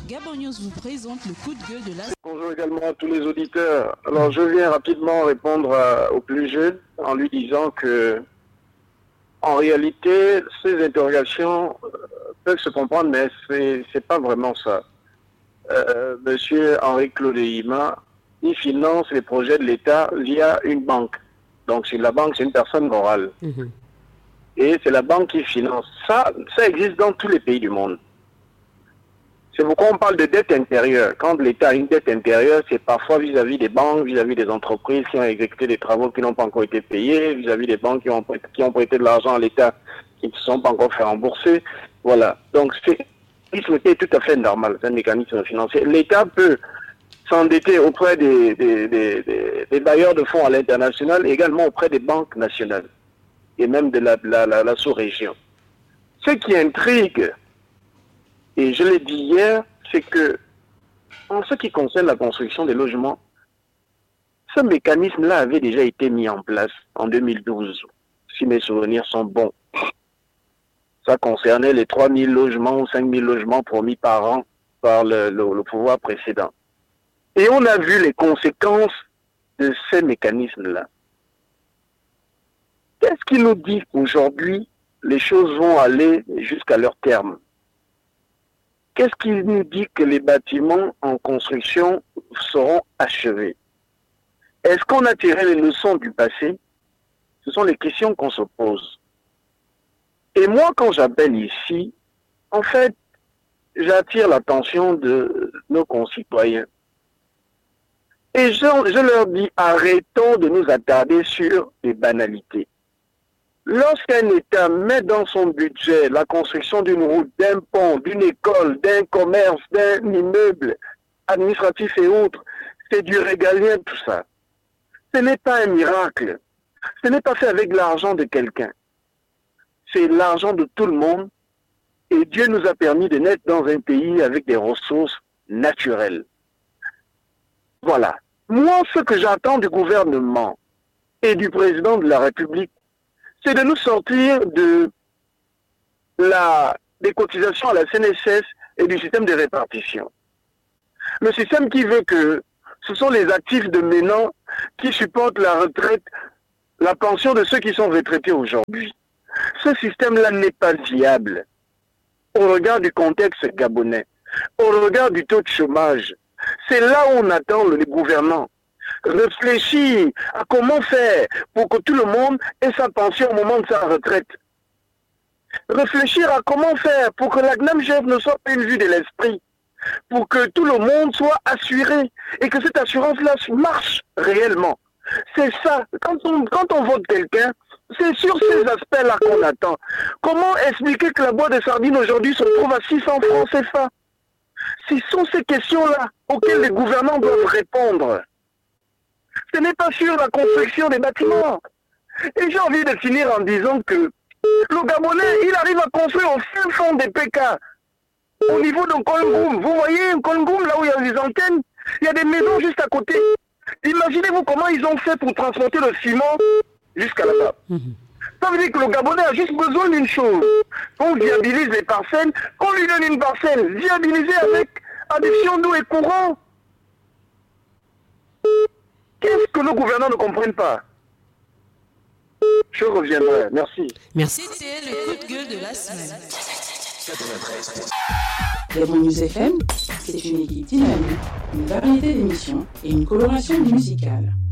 Gabon News vous présente le coup de gueule de la... Bonjour également à tous les auditeurs. Alors je viens rapidement répondre au plus jeune en lui disant que en réalité ces interrogations peuvent se comprendre, mais c'est pas vraiment ça. Monsieur Henri-Claude Hima, il finance les projets de l'État via une banque. Donc la banque, c'est une personne morale. Et c'est la banque qui finance. Ça existe dans tous les pays du monde. C'est pourquoi on parle de dette intérieure. Quand l'État a une dette intérieure, c'est parfois vis-à-vis des banques, vis-à-vis des entreprises qui ont exécuté des travaux qui n'ont pas encore été payés, vis-à-vis des banques qui ont prêté de l'argent à l'État qui ne se sont pas encore fait rembourser. Voilà. Donc c'est un mécanisme qui est tout à fait normal, c'est un mécanisme financier. L'État peut s'endetter auprès des bailleurs de fonds à l'international et également auprès des banques nationales et même de la sous-région. Ce qui intrigue, et je l'ai dit hier, c'est que, en ce qui concerne la construction des logements, ce mécanisme-là avait déjà été mis en place en 2012, si mes souvenirs sont bons. Ça concernait les 3 000 logements ou 5 000 logements promis par an par le pouvoir précédent. Et on a vu les conséquences de ces mécanismes-là. Qu'est-ce qui nous dit qu'aujourd'hui, les choses vont aller jusqu'à leur terme? Qu'est-ce qui nous dit que les bâtiments en construction seront achevés? Est-ce qu'on a tiré les leçons du passé? Ce sont les questions qu'on se pose. Et moi, quand j'appelle ici, en fait, j'attire l'attention de nos concitoyens. Et je leur dis, arrêtons de nous attarder sur les banalités. Lorsqu'un État met dans son budget la construction d'une route, d'un pont, d'une école, d'un commerce, d'un immeuble administratif et autres, c'est du régalien tout ça. Ce n'est pas un miracle. Ce n'est pas fait avec l'argent de quelqu'un. C'est l'argent de tout le monde. Et Dieu nous a permis de naître dans un pays avec des ressources naturelles. Voilà. Moi, ce que j'attends du gouvernement et du président de la République, c'est de nous sortir des cotisations à la CNSS et du système de répartition. Le système qui veut que ce sont les actifs de maintenant qui supportent la retraite, la pension de ceux qui sont retraités aujourd'hui. Ce système-là n'est pas viable au regard du contexte gabonais, au regard du taux de chômage. C'est là où on attend le gouvernement. Réfléchir à comment faire pour que tout le monde ait sa pension au moment de sa retraite. Réfléchir à comment faire pour que la GNAMGF ne soit pas une vue de l'esprit. Pour que tout le monde soit assuré et que cette assurance-là marche réellement. C'est ça. Quand on vote quelqu'un, c'est sur ces aspects-là qu'on attend. Comment expliquer que la boîte de sardines aujourd'hui se trouve à 600 francs CFA? Ce sont ces questions-là auxquelles les gouvernants doivent répondre. Ce n'est pas sur la construction des bâtiments. Et j'ai envie de finir en disant que le Gabonais, il arrive à construire au fin fond des PK. Au niveau d'un Kolgoum. Vous voyez un Kolgoum, là où il y a des antennes, il y a des maisons juste à côté. Imaginez-vous comment ils ont fait pour transporter le ciment jusqu'à là-bas. Ça veut dire que le Gabonais a juste besoin d'une chose. Qu'on viabilise les parcelles, qu'on lui donne une parcelle viabilisée avec adduction d'eau et courant. Qu'est-ce que nos gouvernants ne comprennent pas? Je reviendrai. Merci. Merci. C'était le coup de gueule de la semaine. 93. Gabon News FM, c'est une équipe dynamique, une variété d'émissions et une coloration musicale.